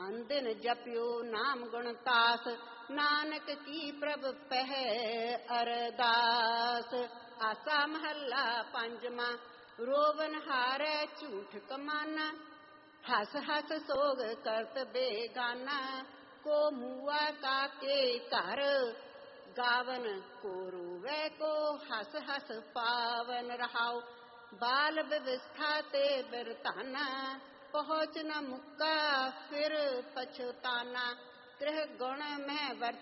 ਧਨ ਦਿਨ ਜਪਿਓ ਨਾਮ ਗੁਣ ਤਾਸ, ਨਾਨਕ ਕੀ ਪ੍ਰਭ ਪਹਿ ਅਰਦਾਸ। ਆਸਾ ਮਹੱਲਾ ਪੰਜਵਾਂ। ਰੋਵਨ ਹਾਰੈ ਝੂਠ ਕਮਾਨਾ, ਹਸ ਹਸ ਸੋਗ ਕਰਤ ਬੇਗਾਨਾ। ਕੋ ਮੂਆ ਕਾਕੇ ਘਰ, ਗਾਵਨ ਕੋ ਰੋਵੈ ਕੋ ਹਸ ਹਸ ਪਾਵਨ ਰਹਾਉ। ਬਾਲ ਵਿਵਸਥਾ ਤੇ ਬਿਰਧਾਨਾ, ਪਹੁੰਚ ਨ ਮੁੱਕਾ ਫਿਰ ਪਛਤਾਨਾ। ਗ੍ਰਹਿ ਗੁਣ ਮਹਿ ਵਰਤ